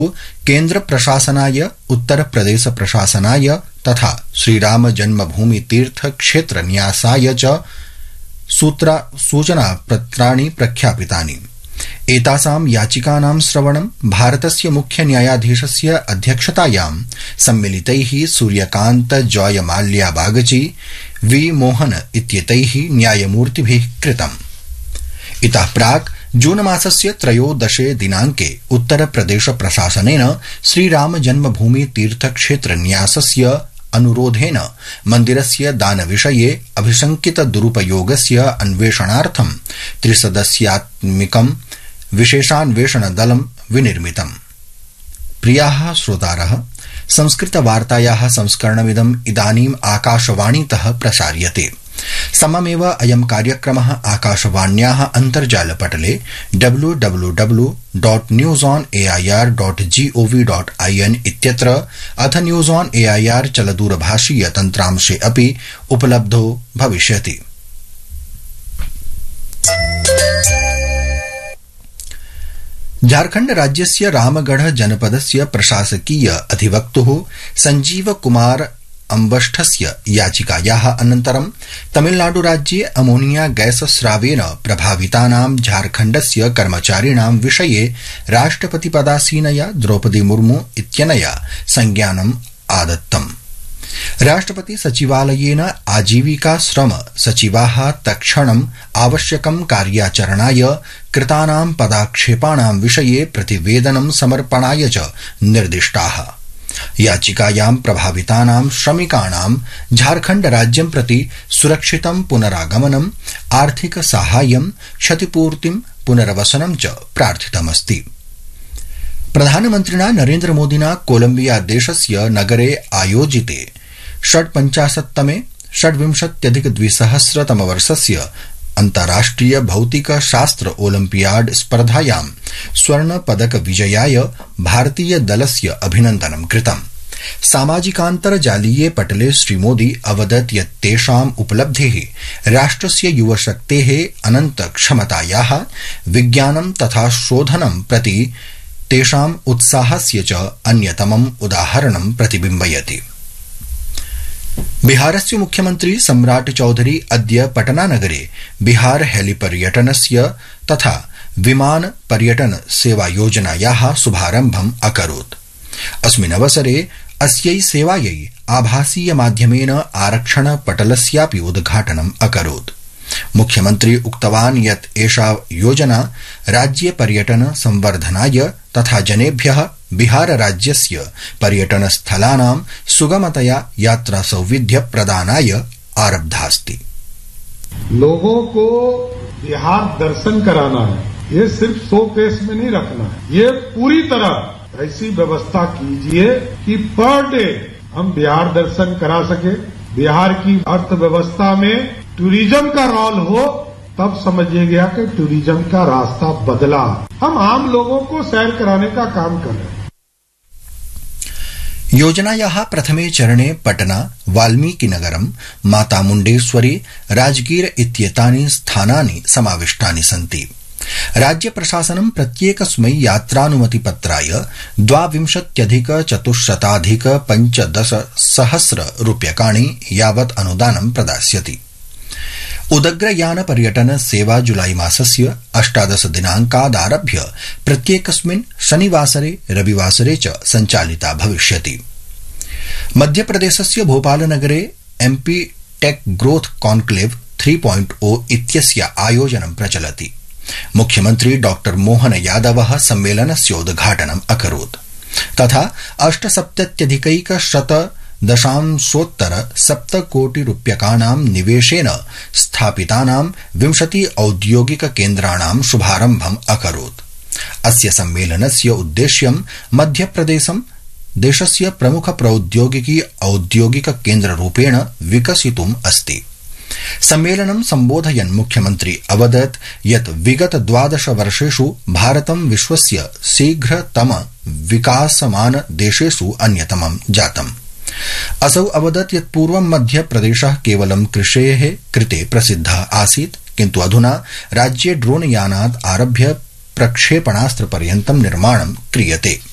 केन्द्र प्रशासनाय उत्तर प्रदेश प्रशासनाय तथा श्रीराम जन्मभूमि तीर्थ क्षेत्र न्यासाय च सूचना पत्राणि प्रख्यापितानि। एतासां याचिकानां श्रवणं भारतस्य मुख्य न्यायाधीशस्य अध्यक्षतायां सम्मिलितैः सूर्यकान्त जॉय माल्या बागची वी मोहन इत्येतैः न्यायमूर्तिभिः कृतम्। इतः प्राक् जून मासस्य 13 दिनाङ्के उत्तर प्रदेश प्रशासनेन श्रीराम जन्मभूमि तीर्थ क्षेत्र न्यासस्य अनुरोधेन मन्दिरस्य दानविषये अभिशंकित दुरुपयोगस्य अन्वेषणार्थं त्रिसदस्यात्मिकं विशेषान्वेषण दलं विनिर्मितम्। प्रियाः श्रोतारः, संस्कृतवार्तायाः संस्करणमिदम् इदानीम् आकाशवाणीतः प्रसार्यते। सममेव अयं कार्यक्रमः आकाशवाण्याः अन्तर्जालपटले www.newsonair.gov.in इत्यत्र अथ न्यूज ऑन एआईआर चलदूरभाषीय तन्त्रांशे अपि उपलब्धो भविष्यति। झारखण्ड राज्यस्य रामगढ़ जनपदस्य प्रशासकीय अधिवक्तुः संजीव कुमार अम्बष्ठस्य याचिकायाः अनन्तरं तमिलनाडुराज्ये अमोनिया गैस स्रावेन प्रभावितानां झारखण्डस्य कर्मचारिणां विषये राष्ट्रपतिपदासीनया द्रौपदी मुर्मू इत्यनया संज्ञानम् आदत्तम्। राष्ट्रपति सचिवालयेन आजीविका श्रम सचिवाः तत्क्षणम् आवश्यकं कार्याचरणाय कृतानां पदाक्षेपाणां विषये प्रतिवेदनं समर्पणाय च निर्दिष्टाः। याचिकायां प्रभावितानां श्रमिकाणां झारखण्ड राज्यं प्रति सुरक्षितं पुनरागमनम्, आर्थिक साहाय्यं, क्षतिपूर्तिं, पुनर्वसनं च प्रार्थितमस्ति। प्रधानमन्त्रिणा नरेन्द्र मोदिना कोलम्बिया देशस्य नगरे आयोजिते षड्विंशत्यधिक-2000 अन्ताराष्ट्रिय भौतिक शास्त्र ओलम्पियाड स्पर्धायां स्वर्ण पदक विजयाय भारतीय दलस्य अभिनन्दनं कृतम्। सामाजिकान्तर्जालीये पटले श्रीमोदी अवदत् यत् तेषाम् उपलब्धिः राष्ट्रस्य युवशक्तेः अनन्त क्षमतायाः, विज्ञानं तथा शोधनं प्रति तेषाम् उत्साहस्य च अन्यतमम् उदाहरणं प्रतिबिम्बयति। बिहारस्य मुख्यमन्त्री सम्राट चौधरी अद्य पटनानगरे बिहार हेलिपर्यटनस्य तथा विमान पर्यटन सेवा योजनायाः शुभारम्भम् अकरोत्। अस्मिन् अवसरे अस्यै सेवायै आभासीय माध्यमेन आरक्षण पटलस्यापि उद्घाटनम् अकरोत्। मुख्यमन्त्री उक्तवान् यत् एषा योजना राज्ये पर्यटन संवर्धनाय तथा जनेभ्यः बिहार राज्यस्य पर्यटन स्थलानां सुगमतया यात्रा सौविध्य प्रदानाय आरब्धास्ति। लोगों को बिहार दर्शन कराना है, ये सिर्फ शो केस में नहीं रखना है, ये पूरी तरह ऐसी व्यवस्था कीजिए कि पर डे हम बिहार दर्शन करा सके। बिहार की अर्थव्यवस्था में टूरिज्म का रोल हो, तब समझिए गया कि टूरिज्म का रास्ता बदला। हम आम लोगों को सैर कराने का काम कर रहे हैं। योजनायाः प्रथमे चरणे पटना, वाल्मीकिनगरं, माता मुण्डेश्वरी, राजगीर इत्येतानि स्थानानि समाविष्टानि सन्ति। राज्य प्रशासनं प्रत्येकस्मै यात्रानुमतिपत्राय 22,450,15 रूप्यकाणि यावत् अनुदानं प्रदास्यति। उदग्रयान पर्यटन सेवा जुलाई मासस्य 18 दिनाङ्कादारभ्य प्रत्येकस्मिन् शनिवासरे रविवासरे च सञ्चालिता भविष्यति। मध्यप्रदेशस्य भोपालनगरे एमपी टेक ग्रोथ कॉन्क्लेव 3.0 इत्यस्य आयोजनं प्रचलति। मुख्यमन्त्री डॉ मोहन यादवः सम्मेलनस्य उद्घाटनम् अकरोत् तथा 8,97,100,7 कोटि रूप्यकाणां निवेशेन स्थापितानां 20 औद्योगिक केन्द्राणां शुभारम्भम् अकरोत्। अस्य सम्मेलनस्य उद्देश्यं मध्यप्रदेशं देशस्य प्रमुख प्रौद्योगिकी औद्योगिक केन्द्ररूपेण विकसितुम् अस्ति। सम्मेलनं सम्बोधयन् मुख्यमन्त्री अवदत् यत् विगत 12 वर्षेषु भारतं विश्वस्य शीघ्रतम विकासमान देशेषु अन्यतमं जातम्। असौ अवदत् यत् पूर्वं मध्यप्रदेशः केवलं कृषेः कृते प्रसिद्धः आसीत्, किन्तु अधुना राज्ये ड्रोन यानात् आरभ्य प्रक्षेपणास्त्र पर्यन्तं निर्माणं क्रियते।